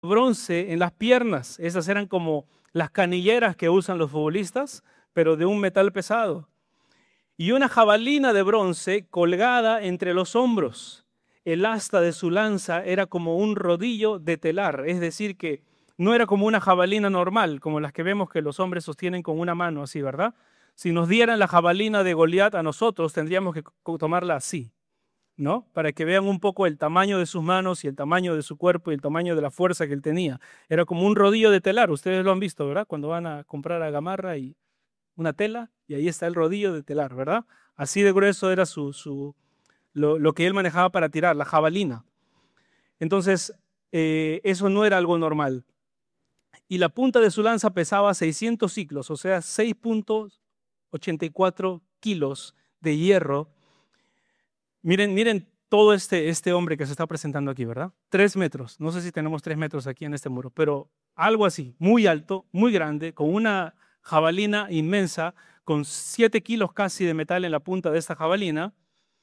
bronce en las piernas. Esas eran como las canilleras que usan los futbolistas, pero de un metal pesado. Y una jabalina de bronce colgada entre los hombros. El asta de su lanza era como un rodillo de telar, es decir, que no era como una jabalina normal, como las que vemos que los hombres sostienen con una mano así, ¿verdad? Si nos dieran la jabalina de Goliat a nosotros, tendríamos que tomarla así, ¿no? Para que vean un poco el tamaño de sus manos y el tamaño de su cuerpo y el tamaño de la fuerza que él tenía. Era como un rodillo de telar, ustedes lo han visto, ¿verdad? Cuando van a comprar a Gamarra y una tela y ahí está el rodillo de telar, ¿verdad? Así de grueso era lo que él manejaba para tirar, la jabalina. Entonces, eso no era algo normal. Y la punta de su lanza pesaba 600 ciclos, o sea, 6,84 kilos de hierro. Miren todo este hombre que se está presentando aquí, ¿verdad? 3 metros. No sé si tenemos 3 metros aquí en este muro, pero algo así, muy alto, muy grande, con una jabalina inmensa, con 7 kilos casi de metal en la punta de esta jabalina.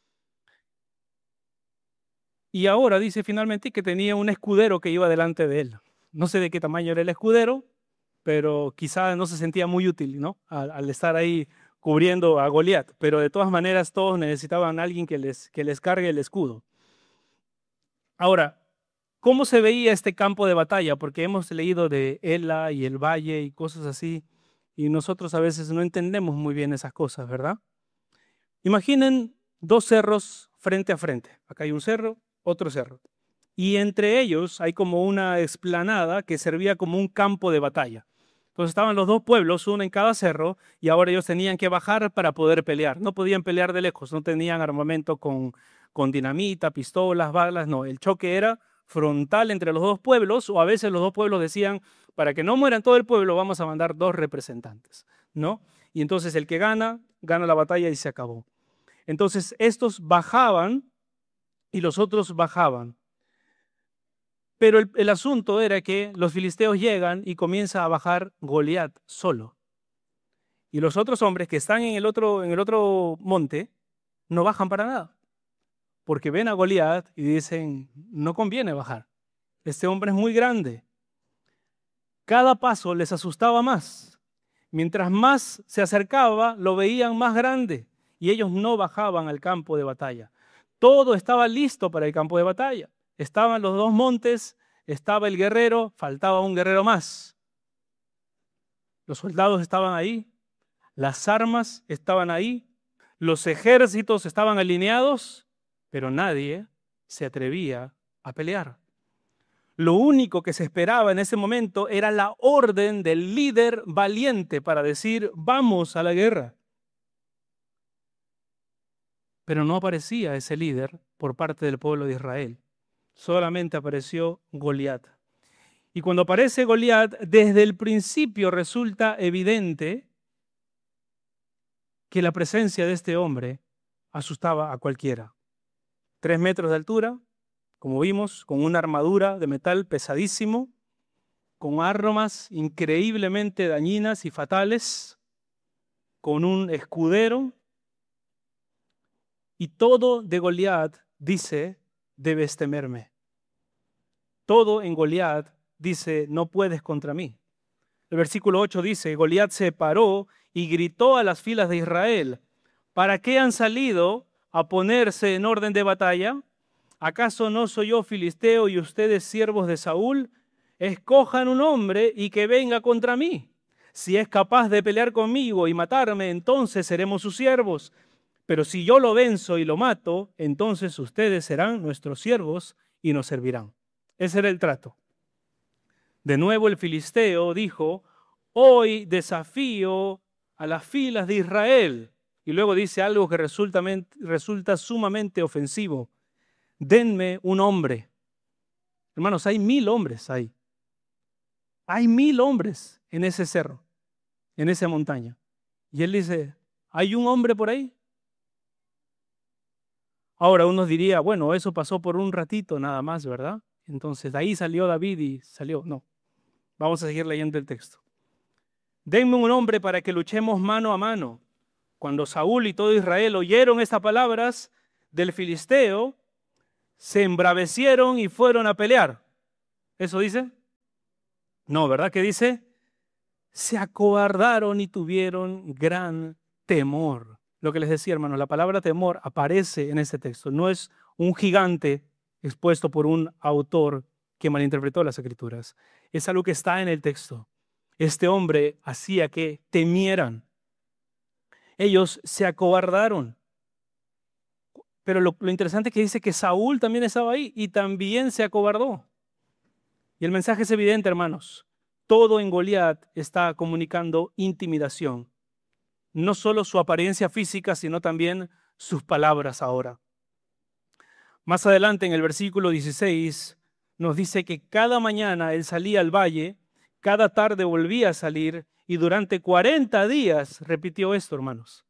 Y ahora dice finalmente que tenía un escudero que iba delante de él. No sé de qué tamaño era el escudero, pero quizá no se sentía muy útil, ¿no? Al estar ahí cubriendo a Goliat. Pero de todas maneras todos necesitaban a alguien que les cargue el escudo. Ahora, ¿cómo se veía este campo de batalla? Porque hemos leído de Ela y el valle y cosas así, y nosotros a veces no entendemos muy bien esas cosas, ¿verdad? Imaginen dos cerros frente a frente. Acá hay un cerro, otro cerro. Y entre ellos hay como una explanada que servía como un campo de batalla. Entonces estaban los dos pueblos, uno en cada cerro, y ahora ellos tenían que bajar para poder pelear. No podían pelear de lejos, no tenían armamento con dinamita, pistolas, balas, no. El choque era frontal entre los dos pueblos, o a veces los dos pueblos decían, para que no mueran todo el pueblo, vamos a mandar dos representantes, ¿no? Y entonces el que gana, gana la batalla y se acabó. Entonces estos bajaban y los otros bajaban. Pero el asunto era que los filisteos llegan y comienza a bajar Goliat solo. Y los otros hombres que están en el otro monte no bajan para nada. Porque ven a Goliat y dicen, no conviene bajar. Este hombre es muy grande. Cada paso les asustaba más. Mientras más se acercaba, lo veían más grande. Y ellos no bajaban al campo de batalla. Todo estaba listo para el campo de batalla. Estaban los dos montes, estaba el guerrero, faltaba un guerrero más. Los soldados estaban ahí, las armas estaban ahí, los ejércitos estaban alineados, pero nadie se atrevía a pelear. Lo único que se esperaba en ese momento era la orden del líder valiente para decir, vamos a la guerra. Pero no aparecía ese líder por parte del pueblo de Israel. Solamente apareció Goliat. Y cuando aparece Goliat, desde el principio resulta evidente que la presencia de este hombre asustaba a cualquiera. 3 metros de altura, como vimos, con una armadura de metal pesadísimo, con armas increíblemente dañinas y fatales, con un escudero, y todo de Goliat dice, debes temerme. Todo en Goliat dice, no puedes contra mí. El versículo 8 dice, Goliat se paró y gritó a las filas de Israel, ¿para qué han salido a ponerse en orden de batalla? ¿Acaso no soy yo filisteo y ustedes siervos de Saúl? Escojan un hombre y que venga contra mí. Si es capaz de pelear conmigo y matarme, entonces seremos sus siervos. Pero si yo lo venzo y lo mato, entonces ustedes serán nuestros siervos y nos servirán. Ese era el trato. De nuevo el filisteo dijo, hoy desafío a las filas de Israel. Y luego dice algo que resulta sumamente ofensivo. Denme un hombre. Hermanos, hay 1000 hombres ahí. Hay 1000 hombres en ese cerro, en esa montaña. Y él dice, ¿hay un hombre por ahí? Ahora uno diría, bueno, eso pasó por un ratito nada más, ¿verdad? Entonces de ahí salió David y salió. No, vamos a seguir leyendo el texto. Denme un hombre para que luchemos mano a mano. Cuando Saúl y todo Israel oyeron estas palabras del filisteo, se embravecieron y fueron a pelear. ¿Eso dice? No, ¿verdad que dice? Se acobardaron y tuvieron gran temor. Lo que les decía, hermanos, la palabra temor aparece en este texto. No es un gigante expuesto por un autor que malinterpretó las Escrituras. Es algo que está en el texto. Este hombre hacía que temieran. Ellos se acobardaron. Pero lo interesante es que dice que Saúl también estaba ahí y también se acobardó. Y el mensaje es evidente, hermanos. Todo en Goliat está comunicando intimidación. No solo su apariencia física, sino también sus palabras ahora. Más adelante, en el versículo 16, nos dice que cada mañana él salía al valle, cada tarde volvía a salir, y durante 40 días repitió esto, hermanos.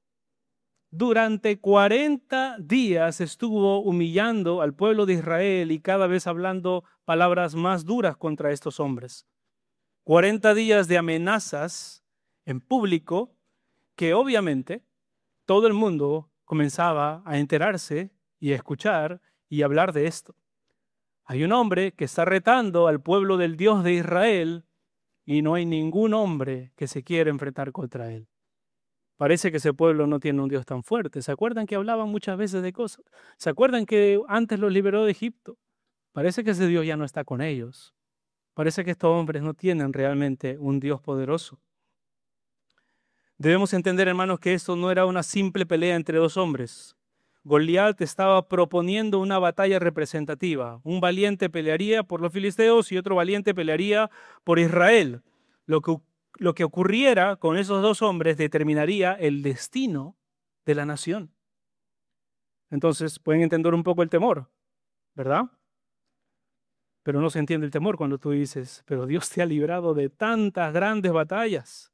Durante 40 días estuvo humillando al pueblo de Israel y cada vez hablando palabras más duras contra estos hombres. 40 días de amenazas en público que obviamente todo el mundo comenzaba a enterarse y a escuchar y hablar de esto. Hay un hombre que está retando al pueblo del Dios de Israel y no hay ningún hombre que se quiera enfrentar contra él. Parece que ese pueblo no tiene un Dios tan fuerte. ¿Se acuerdan que hablaban muchas veces de cosas? ¿Se acuerdan que antes los liberó de Egipto? Parece que ese Dios ya no está con ellos. Parece que estos hombres no tienen realmente un Dios poderoso. Debemos entender, hermanos, que esto no era una simple pelea entre dos hombres. Goliat estaba proponiendo una batalla representativa. Un valiente pelearía por los filisteos y otro valiente pelearía por Israel. Lo que ocurriera con esos dos hombres determinaría el destino de la nación. Entonces, pueden entender un poco el temor, ¿verdad? Pero no se entiende el temor cuando tú dices, pero Dios te ha librado de tantas grandes batallas.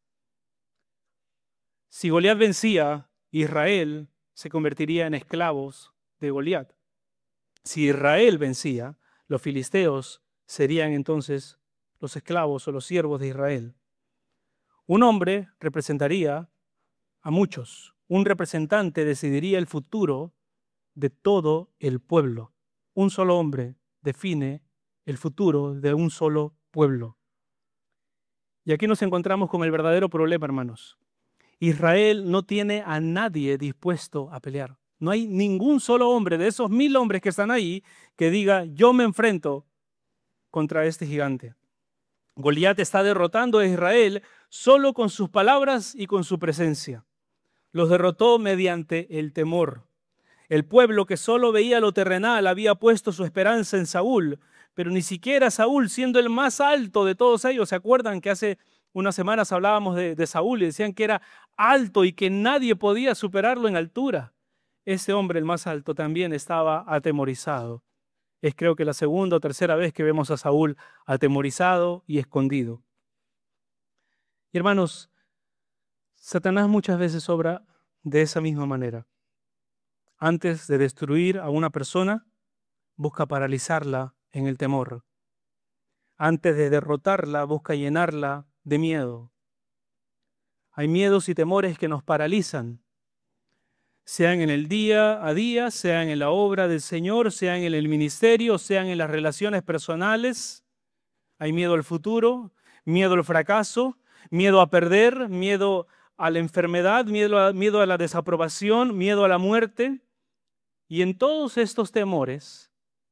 Si Goliat vencía, Israel se convertiría en esclavos de Goliat. Si Israel vencía, los filisteos serían entonces los esclavos o los siervos de Israel. Un hombre representaría a muchos. Un representante decidiría el futuro de todo el pueblo. Un solo hombre define el futuro de un solo pueblo. Y aquí nos encontramos con el verdadero problema, hermanos. Israel no tiene a nadie dispuesto a pelear. No hay ningún solo hombre de esos 1000 hombres que están ahí que diga, yo me enfrento contra este gigante. Goliat está derrotando a Israel solo con sus palabras y con su presencia. Los derrotó mediante el temor. El pueblo que solo veía lo terrenal había puesto su esperanza en Saúl, pero ni siquiera Saúl, siendo el más alto de todos ellos. ¿Se acuerdan que hace unas semanas hablábamos de Saúl y decían que era alto y que nadie podía superarlo en altura? Ese hombre, el más alto, también estaba atemorizado. Es creo que la segunda o tercera vez que vemos a Saúl atemorizado y escondido. Y hermanos, Satanás muchas veces obra de esa misma manera. Antes de destruir a una persona, busca paralizarla en el temor. Antes de derrotarla, busca llenarla de miedo. Hay miedos y temores que nos paralizan, sean en el día a día, sean en la obra del Señor, sean en el ministerio, sean en las relaciones personales. Hay miedo al futuro, miedo al fracaso, miedo a perder, miedo a la enfermedad, miedo a la desaprobación, miedo a la muerte. Y en todos estos temores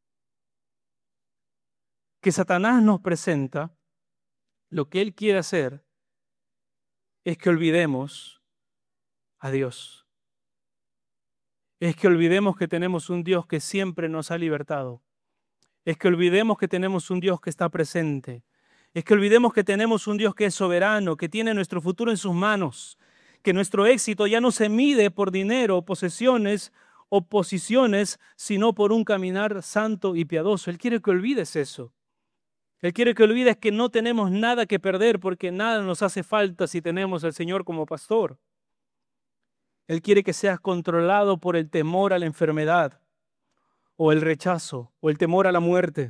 que Satanás nos presenta, lo que él quiere hacer es que olvidemos a Dios. Es que olvidemos que tenemos un Dios que siempre nos ha libertado. Es que olvidemos que tenemos un Dios que está presente. Es que olvidemos que tenemos un Dios que es soberano, que tiene nuestro futuro en sus manos, que nuestro éxito ya no se mide por dinero, posesiones o posiciones, sino por un caminar santo y piadoso. Él quiere que olvides eso. Él quiere que olvides que no tenemos nada que perder porque nada nos hace falta si tenemos al Señor como pastor. Él quiere que seas controlado por el temor a la enfermedad o el rechazo o el temor a la muerte.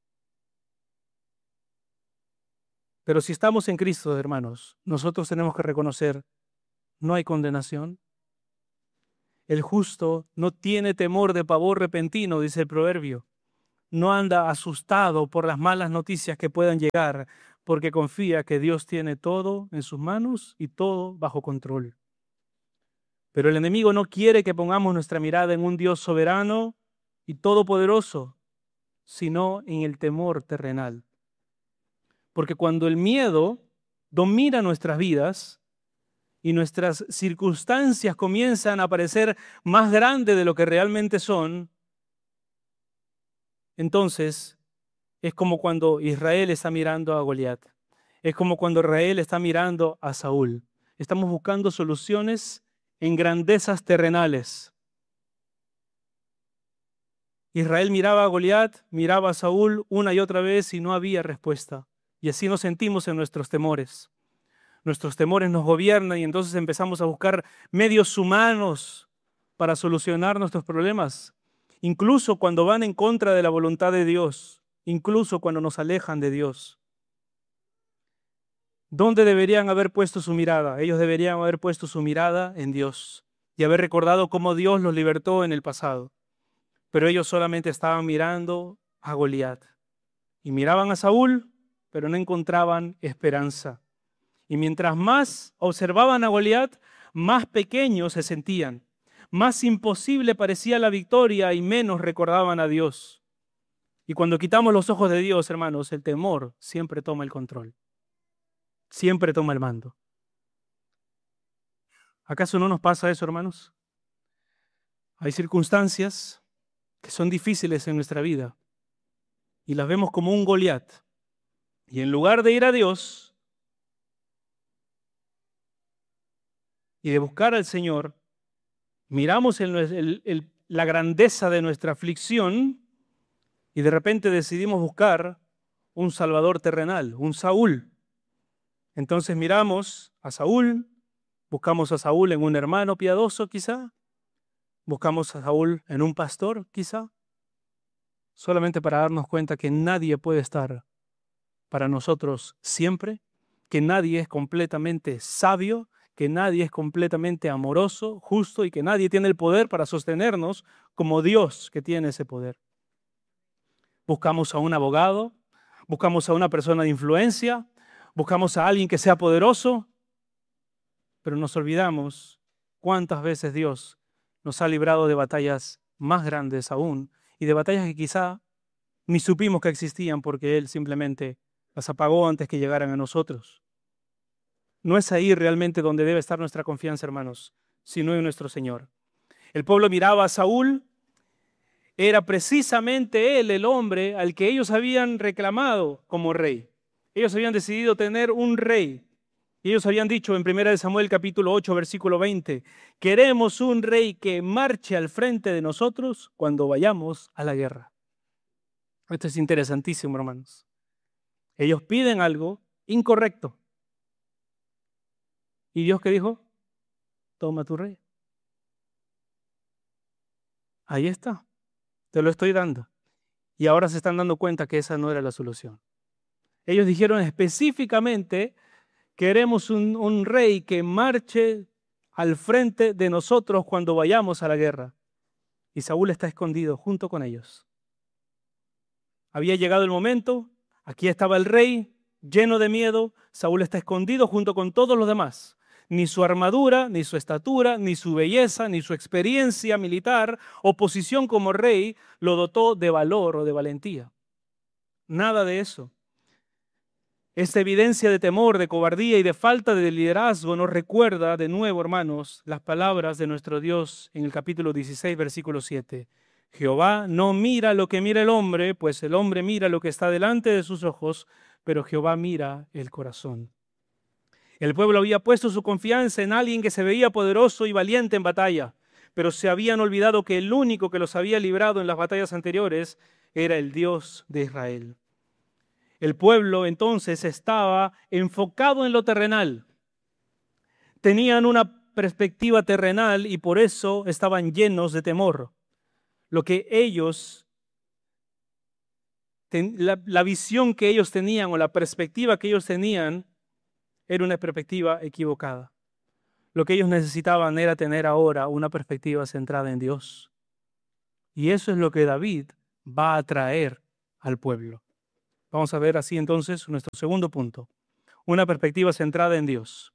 Pero si estamos en Cristo, hermanos, nosotros tenemos que reconocer, no hay condenación. El justo no tiene temor de pavor repentino, dice el proverbio. No anda asustado por las malas noticias que puedan llegar, porque confía que Dios tiene todo en sus manos y todo bajo control. Pero el enemigo no quiere que pongamos nuestra mirada en un Dios soberano y todopoderoso, sino en el temor terrenal. Porque cuando el miedo domina nuestras vidas y nuestras circunstancias comienzan a parecer más grandes de lo que realmente son, entonces es como cuando Israel está mirando a Goliat. Es como cuando Israel está mirando a Saúl. Estamos buscando soluciones en grandezas terrenales. Israel miraba a Goliat, miraba a Saúl una y otra vez y no había respuesta. Y así nos sentimos en nuestros temores. Nuestros temores nos gobiernan y entonces empezamos a buscar medios humanos para solucionar nuestros problemas, incluso cuando van en contra de la voluntad de Dios, incluso cuando nos alejan de Dios. ¿Dónde deberían haber puesto su mirada? Ellos deberían haber puesto su mirada en Dios y haber recordado cómo Dios los libertó en el pasado. Pero ellos solamente estaban mirando a Goliat y miraban a Saúl, pero no encontraban esperanza. Y mientras más observaban a Goliat, más pequeños se sentían, más imposible parecía la victoria y menos recordaban a Dios. Y cuando quitamos los ojos de Dios, hermanos, el temor siempre toma el control, siempre toma el mando. ¿Acaso no nos pasa eso, hermanos? Hay circunstancias que son difíciles en nuestra vida y las vemos como un Goliat. Y en lugar de ir a Dios y de buscar al Señor, miramos la grandeza de nuestra aflicción y de repente decidimos buscar un Salvador terrenal, un Saúl. Entonces miramos a Saúl, buscamos a Saúl en un hermano piadoso quizá, buscamos a Saúl en un pastor quizá, solamente para darnos cuenta que nadie puede estar para nosotros siempre, que nadie es completamente sabio, que nadie es completamente amoroso, justo y que nadie tiene el poder para sostenernos como Dios que tiene ese poder. Buscamos a un abogado, buscamos a una persona de influencia, buscamos a alguien que sea poderoso, pero nos olvidamos cuántas veces Dios nos ha librado de batallas más grandes aún y de batallas que quizá ni supimos que existían porque Él simplemente las apagó antes que llegaran a nosotros. No es ahí realmente donde debe estar nuestra confianza, hermanos, sino en nuestro Señor. El pueblo miraba a Saúl, era precisamente él el hombre al que ellos habían reclamado como rey. Ellos habían decidido tener un rey. Y ellos habían dicho en 1 Samuel capítulo 8, versículo 20, queremos un rey que marche al frente de nosotros cuando vayamos a la guerra. Esto es interesantísimo, hermanos. Ellos piden algo incorrecto. ¿Y Dios qué dijo? Toma tu rey. Ahí está. Te lo estoy dando. Y ahora se están dando cuenta que esa no era la solución. Ellos dijeron específicamente, queremos un rey que marche al frente de nosotros cuando vayamos a la guerra. Y Saúl está escondido junto con ellos. Había llegado el momento, aquí estaba el rey, lleno de miedo, Saúl está escondido junto con todos los demás. Ni su armadura, ni su estatura, ni su belleza, ni su experiencia militar o posición como rey lo dotó de valor o de valentía. Nada de eso. Esta evidencia de temor, de cobardía y de falta de liderazgo nos recuerda de nuevo, hermanos, las palabras de nuestro Dios en el capítulo 16, versículo 7. Jehová no mira lo que mira el hombre, pues el hombre mira lo que está delante de sus ojos, pero Jehová mira el corazón. El pueblo había puesto su confianza en alguien que se veía poderoso y valiente en batalla, pero se habían olvidado que el único que los había librado en las batallas anteriores era el Dios de Israel. El pueblo entonces estaba enfocado en lo terrenal. Tenían una perspectiva terrenal y por eso estaban llenos de temor. Lo que ellos, la visión que ellos tenían o la perspectiva que ellos tenían era una perspectiva equivocada. Lo que ellos necesitaban era tener ahora una perspectiva centrada en Dios. Y eso es lo que David va a traer al pueblo. Vamos a ver así entonces nuestro segundo punto, una perspectiva centrada en Dios.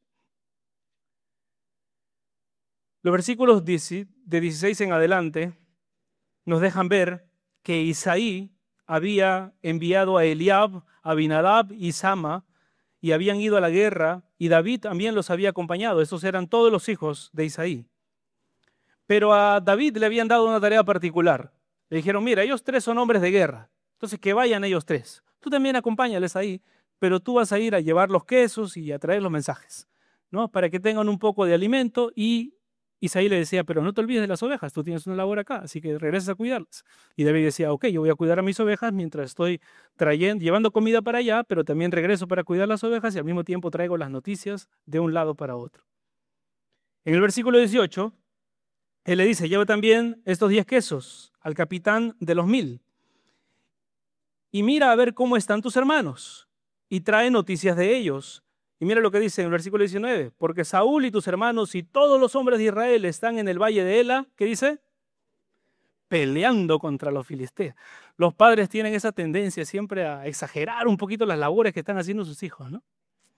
Los versículos de 16 en adelante nos dejan ver que Isaí había enviado a Eliab, a Abinadab y Sama, y habían ido a la guerra, y David también los había acompañado. Estos eran todos los hijos de Isaí. Pero a David le habían dado una tarea particular. Le dijeron, mira, ellos tres son hombres de guerra, entonces que vayan ellos tres. Tú también acompáñales ahí, pero tú vas a ir a llevar los quesos y a traer los mensajes, ¿no? Para que tengan un poco de alimento. Y Isaí le decía, pero no te olvides de las ovejas, tú tienes una labor acá, así que regresas a cuidarlas. Y David decía, ok, yo voy a cuidar a mis ovejas mientras estoy llevando comida para allá, pero también regreso para cuidar las ovejas y al mismo tiempo traigo las noticias de un lado para otro. En el versículo 18, él le dice, lleva también estos 10 quesos al capitán de los 1000 y mira a ver cómo están tus hermanos y trae noticias de ellos. Y mira lo que dice en el versículo 19, porque Saúl y tus hermanos y todos los hombres de Israel están en el valle de Ela, ¿qué dice? Peleando contra los filisteos. Los padres tienen esa tendencia siempre a exagerar un poquito las labores que están haciendo sus hijos, ¿no?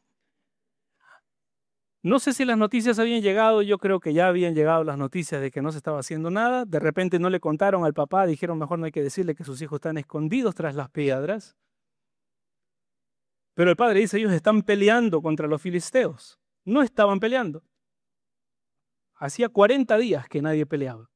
No sé si las noticias habían llegado, yo creo que ya habían llegado las noticias de que no se estaba haciendo nada. De repente no le contaron al papá, dijeron mejor no hay que decirle que sus hijos están escondidos tras las piedras. Pero el padre dice, ellos están peleando contra los filisteos. No estaban peleando. Hacía 40 días que nadie peleaba.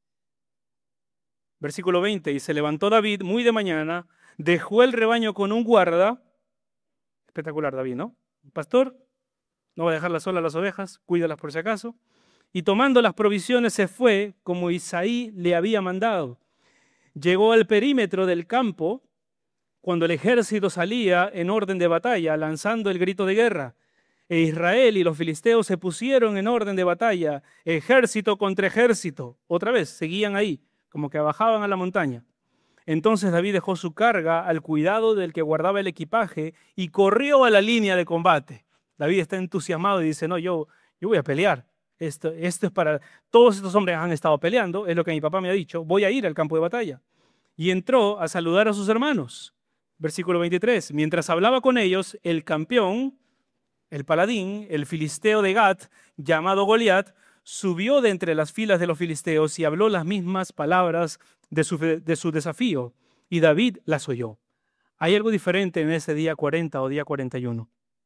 Versículo 20, y se levantó David muy de mañana, dejó el rebaño con un guarda. Espectacular David, ¿no? Un pastor, no va a dejarlas solas las ovejas, cuídalas por si acaso. Y tomando las provisiones se fue como Isaí le había mandado. Llegó al perímetro del campo cuando el ejército salía en orden de batalla, lanzando el grito de guerra. E Israel y los filisteos se pusieron en orden de batalla, ejército contra ejército. Otra vez, seguían ahí, como que bajaban a la montaña. Entonces David dejó su carga al cuidado del que guardaba el equipaje y corrió a la línea de combate. David está entusiasmado y dice, no, yo voy a pelear. Esto es para... Todos estos hombres han estado peleando, es lo que mi papá me ha dicho, voy a ir al campo de batalla. Y entró a saludar a sus hermanos. Versículo 23, mientras hablaba con ellos, el campeón, el paladín, el filisteo de Gat, llamado Goliat, subió de entre las filas de los filisteos y habló las mismas palabras de su desafío, y David las oyó. Hay algo diferente en ese día 40 o día 41.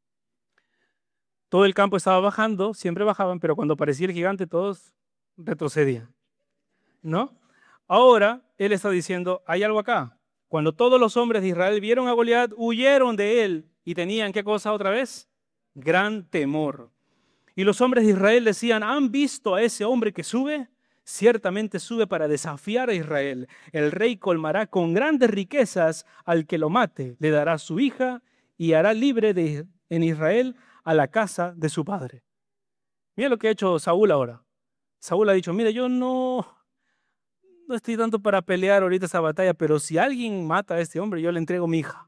Todo el campo estaba bajando, siempre bajaban, pero cuando aparecía el gigante todos retrocedían, ¿no? Ahora él está diciendo, hay algo acá. Cuando todos los hombres de Israel vieron a Goliat, huyeron de él y tenían, ¿qué cosa otra vez? Gran temor. Y los hombres de Israel decían, ¿han visto a ese hombre que sube? Ciertamente sube para desafiar a Israel. El rey colmará con grandes riquezas al que lo mate, le dará su hija y hará libre en Israel a la casa de su padre. Mira lo que ha hecho Saúl ahora. Saúl ha dicho, mira, yo no estoy tanto para pelear ahorita esa batalla, pero si alguien mata a este hombre, yo le entrego mi hija.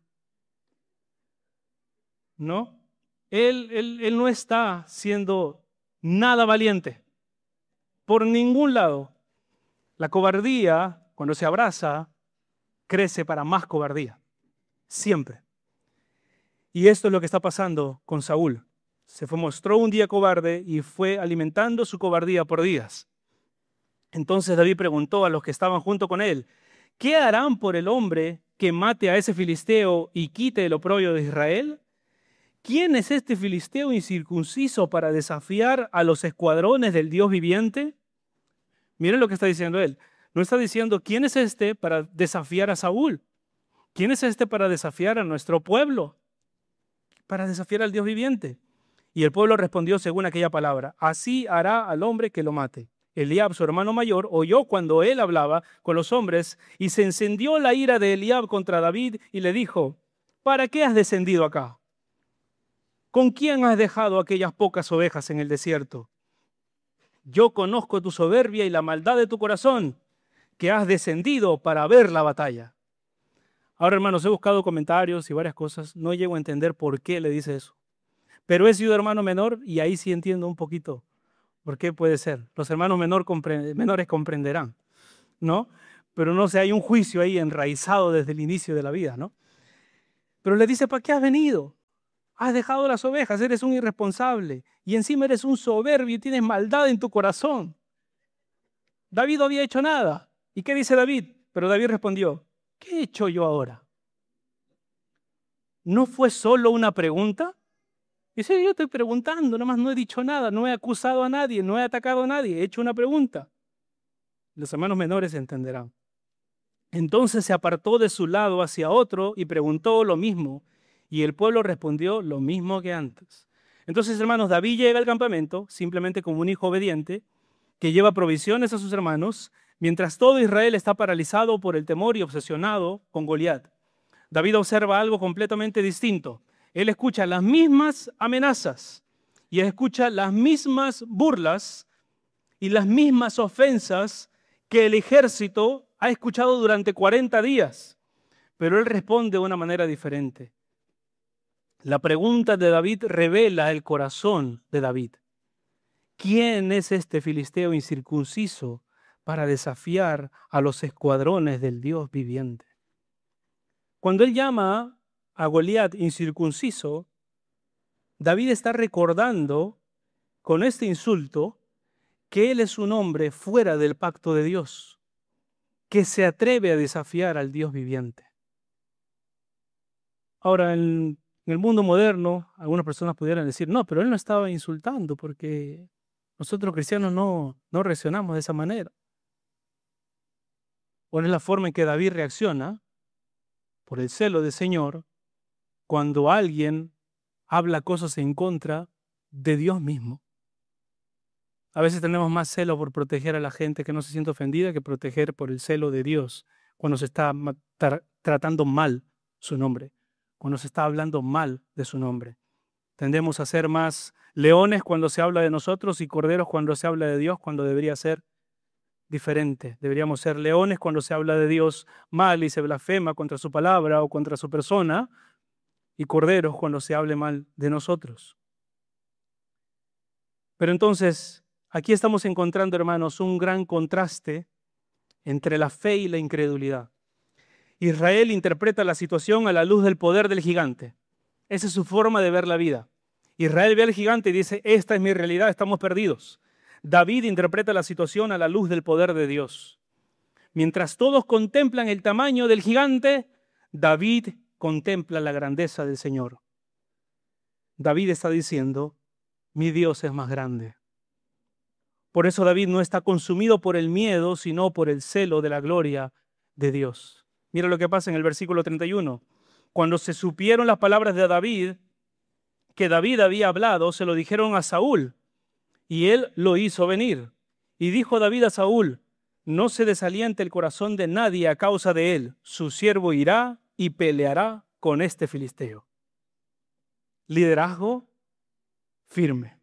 ¿No? Él no está siendo nada valiente. Por ningún lado. La cobardía, cuando se abraza, crece para más cobardía. Siempre. Y esto es lo que está pasando con Saúl. Mostró un día cobarde y fue alimentando su cobardía por días. Entonces David preguntó a los que estaban junto con él, ¿qué harán por el hombre que mate a ese filisteo y quite el oprobio de Israel? ¿Quién es este filisteo incircunciso para desafiar a los escuadrones del Dios viviente? Miren lo que está diciendo él. No está diciendo, ¿quién es este para desafiar a Saúl? ¿Quién es este para desafiar a nuestro pueblo? Para desafiar al Dios viviente. Y el pueblo respondió según aquella palabra, así hará al hombre que lo mate. Eliab, su hermano mayor, oyó cuando él hablaba con los hombres y se encendió la ira de Eliab contra David y le dijo, ¿para qué has descendido acá? ¿Con quién has dejado aquellas pocas ovejas en el desierto? Yo conozco tu soberbia y la maldad de tu corazón, que has descendido para ver la batalla. Ahora, hermanos, he buscado comentarios y varias cosas. No llego a entender por qué le dice eso. Pero he sido hermano menor y ahí sí entiendo un poquito por qué puede ser. Los hermanos menores comprenderán, ¿no? Pero no sé, hay un juicio ahí enraizado desde el inicio de la vida, ¿no? Pero le dice, ¿para qué has venido? Has dejado las ovejas, eres un irresponsable y encima eres un soberbio y tienes maldad en tu corazón. David no había hecho nada. ¿Y qué dice David? Pero David respondió, ¿qué he hecho yo ahora? ¿No fue solo una pregunta? Dice, yo estoy preguntando, nomás no he dicho nada, no he acusado a nadie, no he atacado a nadie, he hecho una pregunta. Los hermanos menores entenderán. Entonces se apartó de su lado hacia otro y preguntó lo mismo. Y el pueblo respondió lo mismo que antes. Entonces, hermanos, David llega al campamento simplemente como un hijo obediente que lleva provisiones a sus hermanos, mientras todo Israel está paralizado por el temor y obsesionado con Goliat. David observa algo completamente distinto. Él escucha las mismas amenazas y escucha las mismas burlas y las mismas ofensas que el ejército ha escuchado durante 40 días. Pero él responde de una manera diferente. La pregunta de David revela el corazón de David. ¿Quién es este filisteo incircunciso para desafiar a los escuadrones del Dios viviente? Cuando él llama a Goliat incircunciso, David está recordando con este insulto que él es un hombre fuera del pacto de Dios, que se atreve a desafiar al Dios viviente. Ahora, en el mundo moderno, algunas personas pudieran decir, no, pero él no estaba insultando porque nosotros cristianos no reaccionamos de esa manera. ¿Cuál es la forma en que David reacciona? Por el celo del Señor, cuando alguien habla cosas en contra de Dios mismo. A veces tenemos más celo por proteger a la gente que no se siente ofendida que proteger por el celo de Dios cuando se está tratando mal su nombre, cuando se está hablando mal de su nombre. Tendemos a ser más leones cuando se habla de nosotros y corderos cuando se habla de Dios, cuando debería ser diferente. Deberíamos ser leones cuando se habla de Dios mal y se blasfema contra su palabra o contra su persona, y corderos cuando se hable mal de nosotros. Pero entonces, aquí estamos encontrando, hermanos, un gran contraste entre la fe y la incredulidad. Israel interpreta la situación a la luz del poder del gigante. Esa es su forma de ver la vida. Israel ve al gigante y dice, esta es mi realidad, estamos perdidos. David interpreta la situación a la luz del poder de Dios. Mientras todos contemplan el tamaño del gigante, David contempla la grandeza del Señor. David está diciendo, mi Dios es más grande. Por eso David no está consumido por el miedo, sino por el celo de la gloria de Dios. Mira lo que pasa en el versículo 31. Cuando se supieron las palabras de David, que David había hablado, se lo dijeron a Saúl, y él lo hizo venir. Y dijo David a Saúl, no se desaliente el corazón de nadie a causa de él. Su siervo irá y peleará con este filisteo. Liderazgo firme.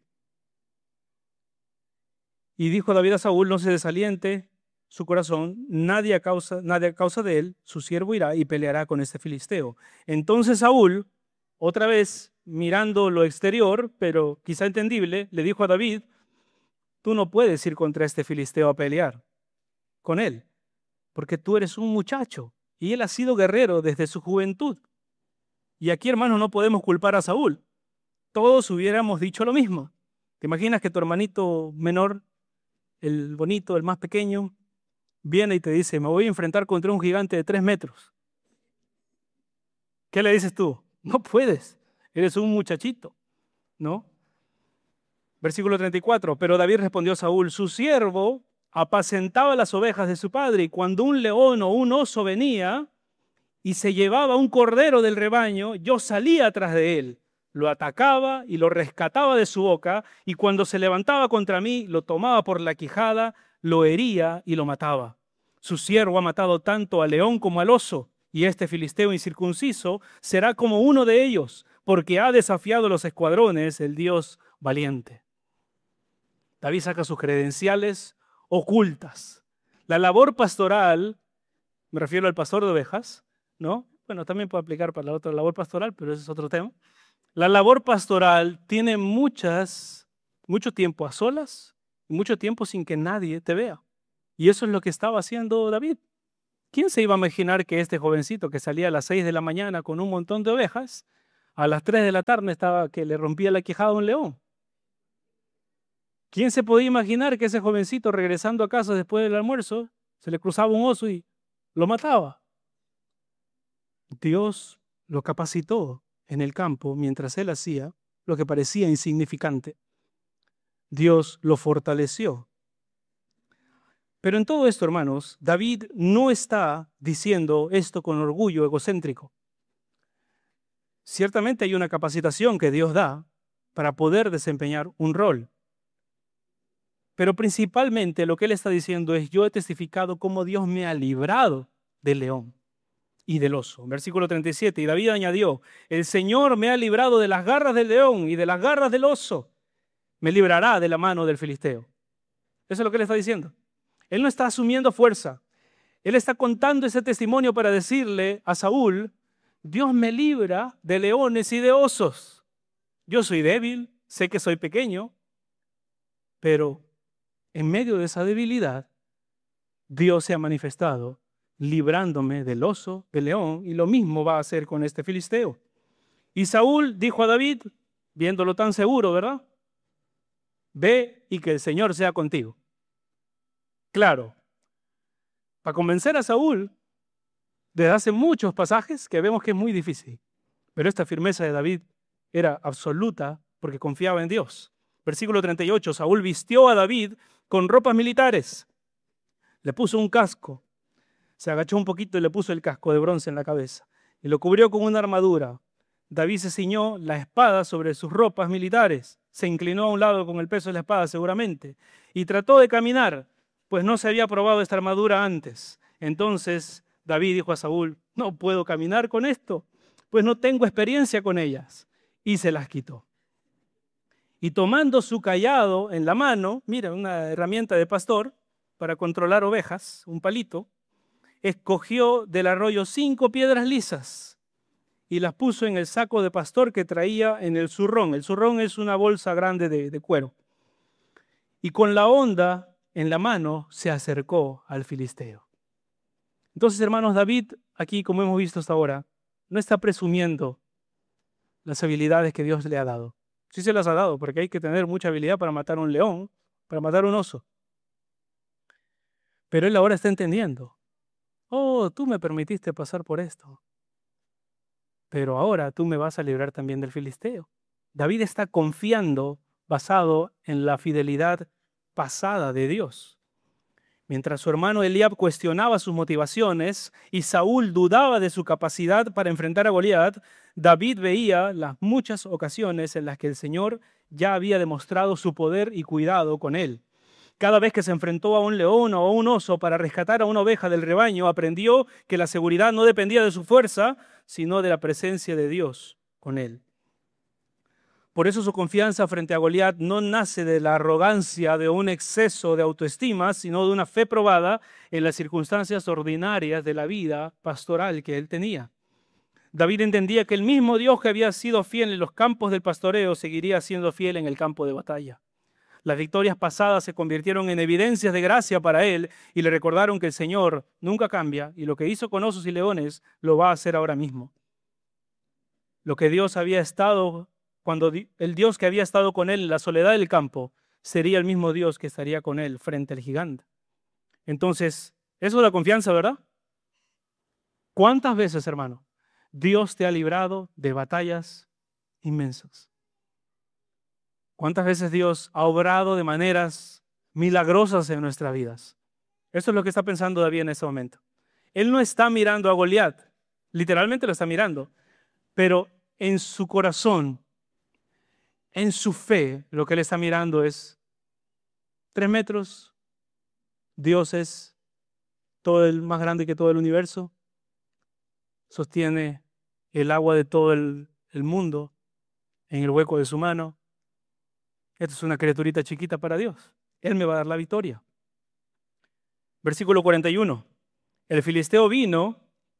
Y dijo David a Saúl, no se desaliente su corazón, nadie a causa de él, su siervo irá y peleará con este filisteo. Entonces Saúl, otra vez mirando lo exterior, pero quizá entendible, le dijo a David, tú no puedes ir contra este filisteo a pelear con él, porque tú eres un muchacho y él ha sido guerrero desde su juventud. Y aquí, hermanos, no podemos culpar a Saúl. Todos hubiéramos dicho lo mismo. ¿Te imaginas que tu hermanito menor, el bonito, el más pequeño, viene y te dice, me voy a enfrentar contra un gigante de 3 metros? ¿Qué le dices tú? No puedes, eres un muchachito, ¿no? Versículo 34, pero David respondió a Saúl, su siervo apacentaba las ovejas de su padre, y cuando un león o un oso venía y se llevaba un cordero del rebaño, yo salía atrás de él, lo atacaba y lo rescataba de su boca, y cuando se levantaba contra mí, lo tomaba por la quijada, lo hería y lo mataba. Su siervo ha matado tanto al león como al oso, y este filisteo incircunciso será como uno de ellos, porque ha desafiado los escuadrones del Dios valiente. David saca sus credenciales ocultas. La labor pastoral, me refiero al pastor de ovejas, ¿no? Bueno, también puede aplicar para la otra labor pastoral, pero ese es otro tema. La labor pastoral tiene mucho tiempo a solas y mucho tiempo sin que nadie te vea. Y eso es lo que estaba haciendo David. ¿Quién se iba a imaginar que este jovencito que salía a las 6 de la mañana con un montón de ovejas, a las 3 de la tarde estaba que le rompía la quijada a un león? ¿Quién se podía imaginar que ese jovencito regresando a casa después del almuerzo se le cruzaba un oso y lo mataba? Dios lo capacitó en el campo mientras él hacía lo que parecía insignificante. Dios lo fortaleció. Pero en todo esto, hermanos, David no está diciendo esto con orgullo egocéntrico. Ciertamente hay una capacitación que Dios da para poder desempeñar un rol. Pero principalmente lo que él está diciendo es: yo he testificado cómo Dios me ha librado del león y del oso. Versículo 37, y David añadió: el Señor me ha librado de las garras del león y de las garras del oso. Me librará de la mano del filisteo. Eso es lo que él está diciendo. Él no está asumiendo fuerza. Él está contando ese testimonio para decirle a Saúl: Dios me libra de leones y de osos. Yo soy débil, sé que soy pequeño, pero en medio de esa debilidad, Dios se ha manifestado librándome del oso, del león, y lo mismo va a hacer con este filisteo. Y Saúl dijo a David, viéndolo tan seguro, ¿verdad? Ve y que el Señor sea contigo. Claro, para convencer a Saúl, desde hace muchos pasajes que vemos que es muy difícil, pero esta firmeza de David era absoluta porque confiaba en Dios. Versículo 38, Saúl vistió a David con ropas militares, le puso un casco, se agachó un poquito y le puso el casco de bronce en la cabeza y lo cubrió con una armadura. David se ciñó la espada sobre sus ropas militares, se inclinó a un lado con el peso de la espada seguramente y trató de caminar, pues no se había probado esta armadura antes. Entonces David dijo a Saúl: no puedo caminar con esto, pues no tengo experiencia con ellas. Y se las quitó. Y tomando su cayado en la mano, mira, una herramienta de pastor para controlar ovejas, un palito, escogió del arroyo 5 piedras lisas y las puso en el saco de pastor que traía en el zurrón. El zurrón es una bolsa grande de cuero. Y con la honda en la mano se acercó al filisteo. Entonces, hermanos, David, aquí, como hemos visto hasta ahora, no está presumiendo las habilidades que Dios le ha dado. Sí se las ha dado, porque hay que tener mucha habilidad para matar un león, para matar un oso. Pero él ahora está entendiendo: oh, tú me permitiste pasar por esto, pero ahora tú me vas a librar también del filisteo. David está confiando basado en la fidelidad pasada de Dios. Mientras su hermano Eliab cuestionaba sus motivaciones y Saúl dudaba de su capacidad para enfrentar a Goliat, David veía las muchas ocasiones en las que el Señor ya había demostrado su poder y cuidado con él. Cada vez que se enfrentó a un león o a un oso para rescatar a una oveja del rebaño, aprendió que la seguridad no dependía de su fuerza, sino de la presencia de Dios con él. Por eso su confianza frente a Goliat no nace de la arrogancia de un exceso de autoestima, sino de una fe probada en las circunstancias ordinarias de la vida pastoral que él tenía. David entendía que el mismo Dios que había sido fiel en los campos del pastoreo seguiría siendo fiel en el campo de batalla. Las victorias pasadas se convirtieron en evidencias de gracia para él y le recordaron que el Señor nunca cambia y lo que hizo con osos y leones lo va a hacer ahora mismo. Lo que Dios había estado, cuando el Dios que había estado con él en la soledad del campo, sería el mismo Dios que estaría con él frente al gigante. Entonces, eso es la confianza, ¿verdad? ¿Cuántas veces, hermano, Dios te ha librado de batallas inmensas? ¿Cuántas veces Dios ha obrado de maneras milagrosas en nuestras vidas? Eso es lo que está pensando David en este momento. Él no está mirando a Goliat, literalmente lo está mirando, pero en su corazón, en su fe, lo que él está mirando es 3 metros, Dios es todo el más grande que todo el universo, sostiene el agua de todo el mundo en el hueco de su mano. Esto es una criaturita chiquita para Dios. Él me va a dar la victoria. Versículo 41. El filisteo vino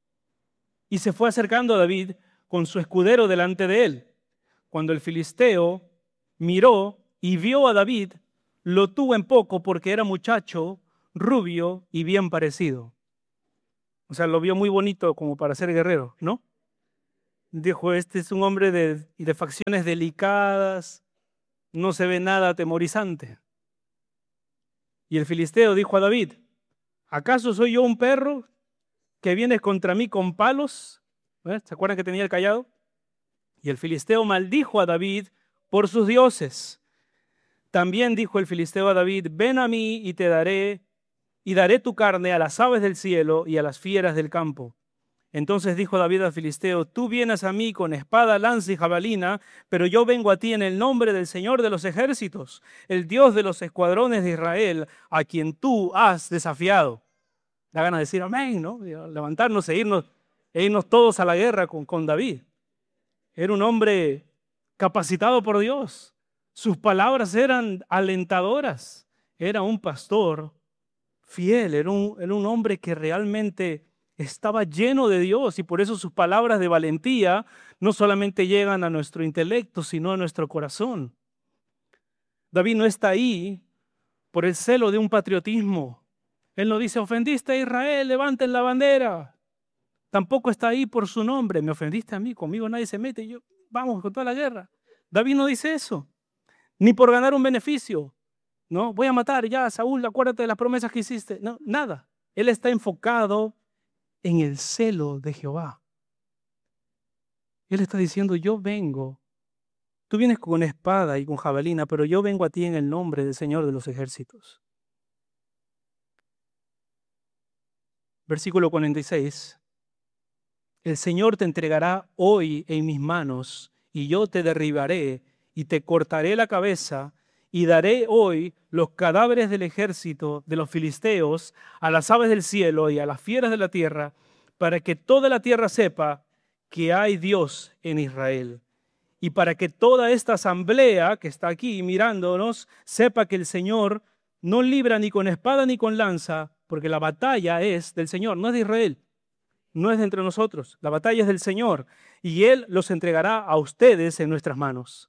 y se fue acercando a David con su escudero delante de él. Cuando el filisteo miró y vio a David, lo tuvo en poco porque era muchacho, rubio y bien parecido. O sea, lo vio muy bonito como para ser guerrero, ¿no? Dijo, este es un hombre de facciones delicadas, no se ve nada atemorizante. Y el filisteo dijo a David, ¿acaso soy yo un perro que vienes contra mí con palos? ¿Se acuerdan que tenía el cayado? Y el filisteo maldijo a David por sus dioses. También dijo el filisteo a David, ven a mí y daré tu carne a las aves del cielo y a las fieras del campo. Entonces dijo David al filisteo, tú vienes a mí con espada, lanza y jabalina, pero yo vengo a ti en el nombre del Señor de los ejércitos, el Dios de los escuadrones de Israel, a quien tú has desafiado. Da ganas de decir amén, ¿no? Levantarnos e irnos todos a la guerra con David. Era un hombre capacitado por Dios. Sus palabras eran alentadoras. Era un pastor fiel, era un hombre que realmente estaba lleno de Dios y por eso sus palabras de valentía no solamente llegan a nuestro intelecto, sino a nuestro corazón. David no está ahí por el celo de un patriotismo. Él no dice, ofendiste a Israel, levanten la bandera. Tampoco está ahí por su nombre, me ofendiste a mí, conmigo nadie se mete, vamos con toda la guerra. David no dice eso, ni por ganar un beneficio. No, voy a matar ya, Saúl, acuérdate de las promesas que hiciste. No, nada. Él está enfocado en el celo de Jehová. Él está diciendo, yo vengo. Tú vienes con espada y con jabalina, pero yo vengo a ti en el nombre del Señor de los ejércitos. Versículo 46. El Señor te entregará hoy en mis manos, y yo te derribaré y te cortaré la cabeza, y daré hoy los cadáveres del ejército de los filisteos a las aves del cielo y a las fieras de la tierra, para que toda la tierra sepa que hay Dios en Israel. Y para que toda esta asamblea que está aquí mirándonos sepa que el Señor no libra ni con espada ni con lanza, porque la batalla es del Señor, no es de Israel. No es de entre nosotros, la batalla es del Señor y Él los entregará a ustedes en nuestras manos.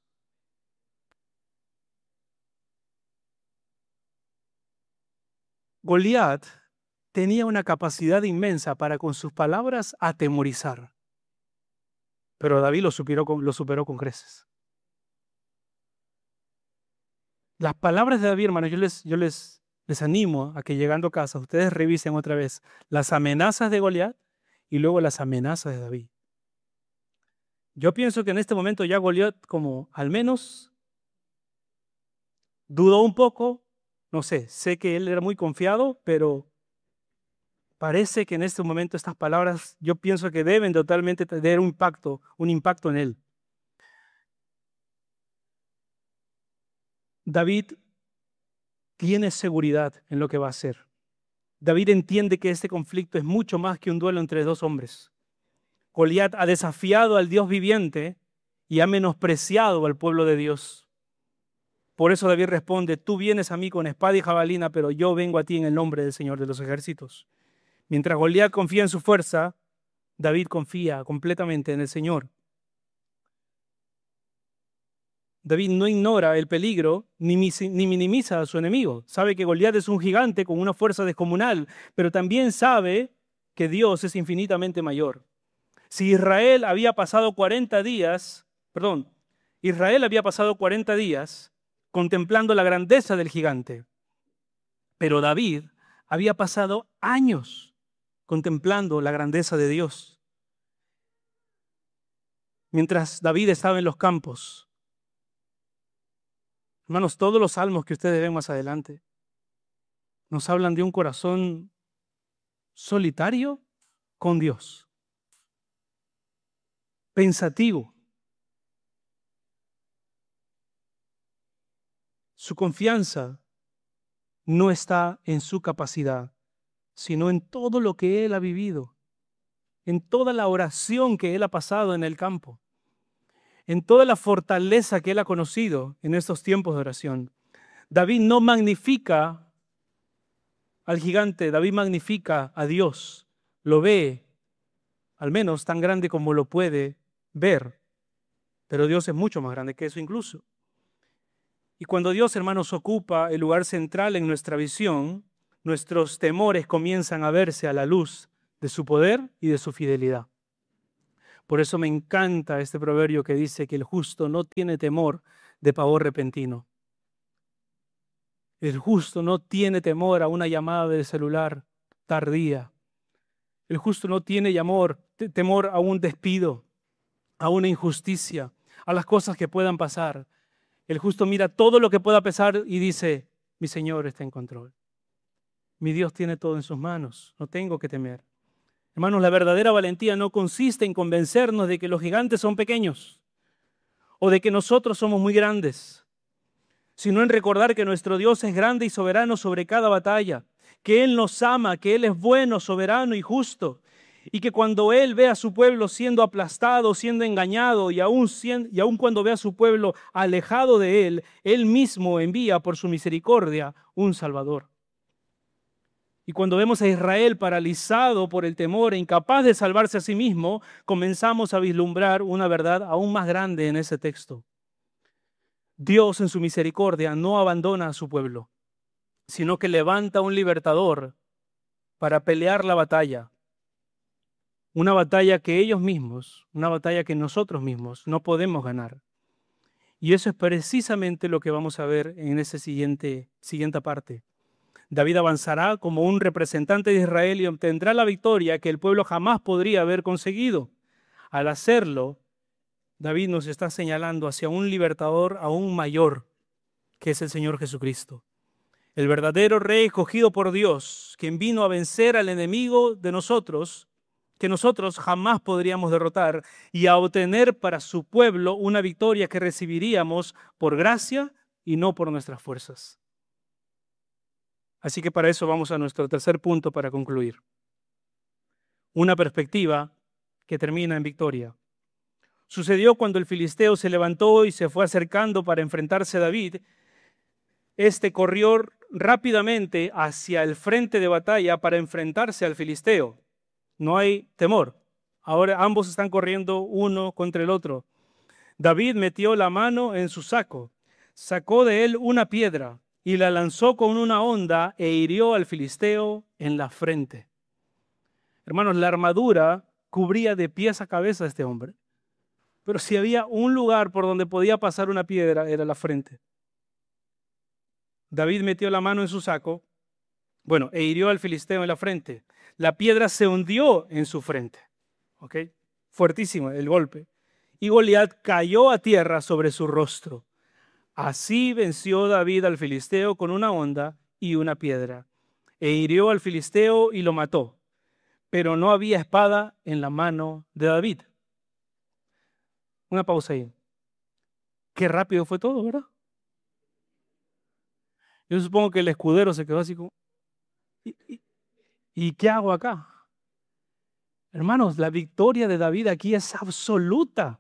Goliat tenía una capacidad inmensa para con sus palabras atemorizar, pero David lo superó con creces. Las palabras de David, hermanos, yo les animo a que llegando a casa ustedes revisen otra vez las amenazas de Goliat y luego las amenazas de David. Yo pienso que en este momento ya Goliat como al menos dudó un poco, no sé que él era muy confiado, pero parece que en este momento estas palabras yo pienso que deben totalmente tener un impacto en él. David tiene seguridad en lo que va a hacer. David entiende que este conflicto es mucho más que un duelo entre dos hombres. Goliat ha desafiado al Dios viviente y ha menospreciado al pueblo de Dios. Por eso David responde, tú vienes a mí con espada y jabalina, pero yo vengo a ti en el nombre del Señor de los ejércitos. Mientras Goliat confía en su fuerza, David confía completamente en el Señor. David no ignora el peligro ni minimiza a su enemigo. Sabe que Goliat es un gigante con una fuerza descomunal, pero también sabe que Dios es infinitamente mayor. Si Israel había pasado 40 días contemplando la grandeza del gigante, pero David había pasado años contemplando la grandeza de Dios. Mientras David estaba en los campos, hermanos, todos los salmos que ustedes ven más adelante nos hablan de un corazón solitario con Dios, pensativo. Su confianza no está en su capacidad, sino en todo lo que él ha vivido, en toda la oración que él ha pasado en el campo, en toda la fortaleza que él ha conocido en estos tiempos de oración. David no magnifica al gigante, David magnifica a Dios, lo ve al menos tan grande como lo puede ver, pero Dios es mucho más grande que eso incluso. Y cuando Dios, hermanos, ocupa el lugar central en nuestra visión, nuestros temores comienzan a verse a la luz de su poder y de su fidelidad. Por eso me encanta este proverbio que dice que el justo no tiene temor de pavor repentino. El justo no tiene temor a una llamada del celular tardía. El justo no tiene temor a un despido, a una injusticia, a las cosas que puedan pasar. El justo mira todo lo que pueda pasar y dice, mi Señor está en control. Mi Dios tiene todo en sus manos, no tengo que temer. Hermanos, la verdadera valentía no consiste en convencernos de que los gigantes son pequeños o de que nosotros somos muy grandes, sino en recordar que nuestro Dios es grande y soberano sobre cada batalla, que Él nos ama, que Él es bueno, soberano y justo, y que cuando Él ve a su pueblo siendo aplastado, siendo engañado, y aún cuando ve a su pueblo alejado de Él, Él mismo envía por su misericordia un Salvador. Y cuando vemos a Israel paralizado por el temor e incapaz de salvarse a sí mismo, comenzamos a vislumbrar una verdad aún más grande en ese texto. Dios en su misericordia no abandona a su pueblo, sino que levanta un libertador para pelear la batalla. Una batalla que ellos mismos, una batalla que nosotros mismos no podemos ganar. Y eso es precisamente lo que vamos a ver en esa siguiente parte. David avanzará como un representante de Israel y obtendrá la victoria que el pueblo jamás podría haber conseguido. Al hacerlo, David nos está señalando hacia un libertador aún mayor, que es el Señor Jesucristo. El verdadero rey escogido por Dios, quien vino a vencer al enemigo de nosotros, que nosotros jamás podríamos derrotar, y a obtener para su pueblo una victoria que recibiríamos por gracia y no por nuestras fuerzas. Así que para eso vamos a nuestro tercer punto para concluir. Una perspectiva que termina en victoria. Sucedió cuando el filisteo se levantó y se fue acercando para enfrentarse a David. Este corrió rápidamente hacia el frente de batalla para enfrentarse al filisteo. No hay temor. Ahora ambos están corriendo uno contra el otro. David metió la mano en su saco, sacó de él una piedra y la lanzó con una honda e hirió al filisteo en la frente. Hermanos, la armadura cubría de pies a cabeza a este hombre. Pero si había un lugar por donde podía pasar una piedra, era la frente. David metió la mano en su saco, e hirió al filisteo en la frente. La piedra se hundió en su frente. ¿Ok? Fuertísimo el golpe. Y Goliat cayó a tierra sobre su rostro. Así venció David al filisteo con una honda y una piedra. E hirió al filisteo y lo mató. Pero no había espada en la mano de David. Una pausa ahí. Qué rápido fue todo, ¿verdad? Yo supongo que el escudero se quedó así como, ¿y qué hago acá? Hermanos, la victoria de David aquí es absoluta.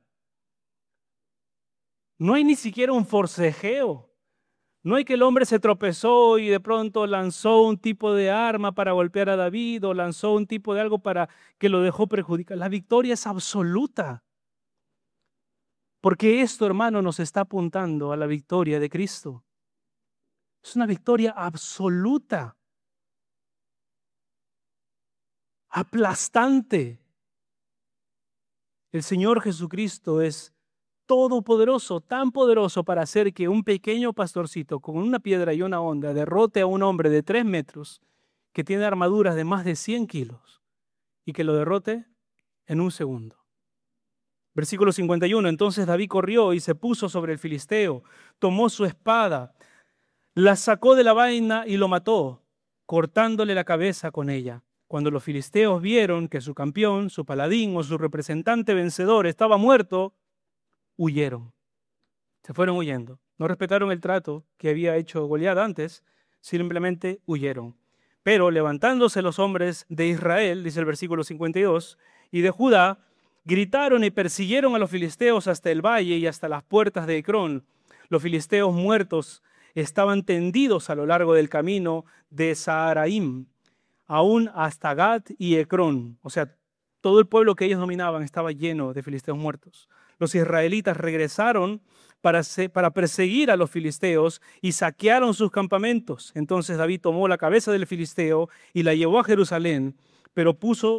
No hay ni siquiera un forcejeo. No hay que el hombre se tropezó y de pronto lanzó un tipo de arma para golpear a David o lanzó un tipo de algo para que lo dejó perjudicar. La victoria es absoluta. Porque esto, hermano, nos está apuntando a la victoria de Cristo. Es una victoria absoluta. Aplastante. El Señor Jesucristo es todopoderoso, tan poderoso para hacer que un pequeño pastorcito con una piedra y una honda derrote a un hombre de 3 metros que tiene armaduras de más de 100 kilos y que lo derrote en un segundo. Versículo 51, entonces David corrió y se puso sobre el filisteo, tomó su espada, la sacó de la vaina y lo mató, cortándole la cabeza con ella. Cuando los filisteos vieron que su campeón, su paladín o su representante vencedor estaba muerto, huyeron. Se fueron huyendo. No respetaron el trato que había hecho Goliat antes, simplemente huyeron. Pero levantándose los hombres de Israel, dice el versículo 52, y de Judá, gritaron y persiguieron a los filisteos hasta el valle y hasta las puertas de Ecrón. Los filisteos muertos estaban tendidos a lo largo del camino de Saharaim, aún hasta Gat y Ecrón. O sea, todo el pueblo que ellos dominaban estaba lleno de filisteos muertos. Los israelitas regresaron para perseguir a los filisteos y saquearon sus campamentos. Entonces David tomó la cabeza del filisteo y la llevó a Jerusalén, pero puso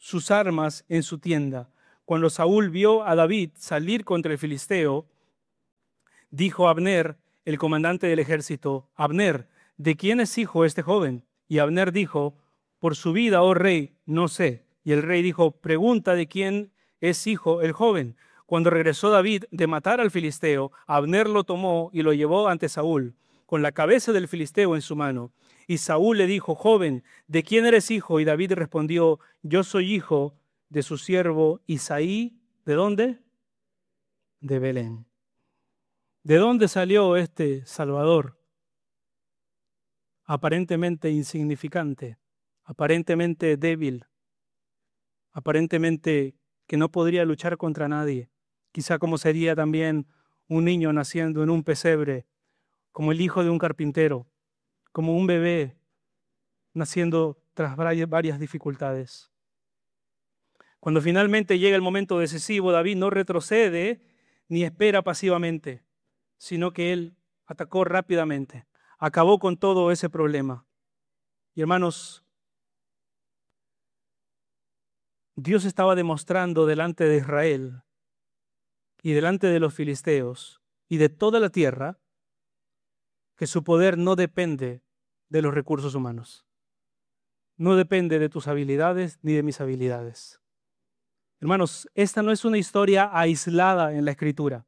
sus armas en su tienda. Cuando Saúl vio a David salir contra el filisteo, dijo a Abner, el comandante del ejército: Abner, ¿de quién es hijo este joven? Y Abner dijo: por su vida, oh rey, no sé. Y el rey dijo: pregunta de quién es hijo el joven. Cuando regresó David de matar al filisteo, Abner lo tomó y lo llevó ante Saúl, con la cabeza del filisteo en su mano. Y Saúl le dijo: joven, ¿de quién eres hijo? Y David respondió: yo soy hijo de su siervo Isaí. ¿De dónde? De Belén. ¿De dónde salió este Salvador? Aparentemente insignificante, aparentemente débil, aparentemente que no podría luchar contra nadie. Quizá como sería también un niño naciendo en un pesebre, como el hijo de un carpintero, como un bebé naciendo tras varias dificultades. Cuando finalmente llega el momento decisivo, David no retrocede ni espera pasivamente, sino que él atacó rápidamente, acabó con todo ese problema. Y hermanos, Dios estaba demostrando delante de Israel y delante de los filisteos y de toda la tierra que su poder no depende de los recursos humanos. No depende de tus habilidades ni de mis habilidades. Hermanos, esta no es una historia aislada en la Escritura.